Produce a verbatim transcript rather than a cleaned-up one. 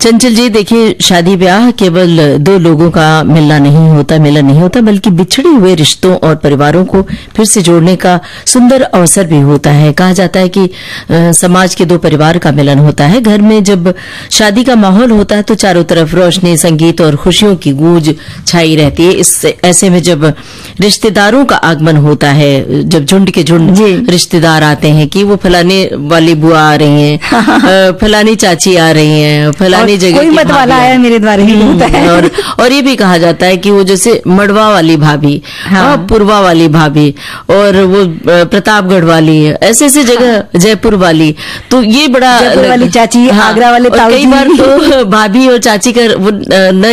चंचल जी, देखिए, शादी ब्याह केवल दो लोगों का मिलना नहीं होता, मिलन नहीं होता, बल्कि बिछड़े हुए रिश्तों और परिवारों को फिर से जोड़ने का सुंदर अवसर भी होता है। कहा जाता है कि आ, समाज के दो परिवार का मिलन होता है। घर में जब शादी का माहौल होता है तो चारों तरफ रोशनी, संगीत और खुशियों की गूंज छाई रहती है। इस ऐसे में जब रिश्तेदारों का आगमन होता है, जब झुंड के झुंड रिश्तेदार आते हैं कि वो फलाने वाली बुआ आ रही हैं, फलानी चाची आ रही हैं, फलानी जगह कोई मत वाला आया मेरे द्वारा ही होता है। और और ये भी कहा जाता है कि वो जैसे मड़वा वाली भाभी, हाँ, पूर्वा वाली भाभी, और वो प्रतापगढ़ वाली, ऐसे ऐसे जगह, हाँ, जयपुर वाली, तो ये बड़ा जयपुर वाली चाची, हाँ, आगरा वाले ताऊ जी। कई बार तो भाभी और चाची का वो न